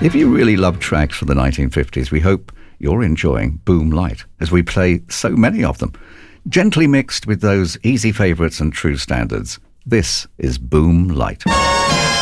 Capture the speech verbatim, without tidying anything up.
If you really love tracks from the nineteen fifties, we hope you're enjoying Boom Light, as we play so many of them, gently mixed with those easy favourites and true standards. This is Boom Light.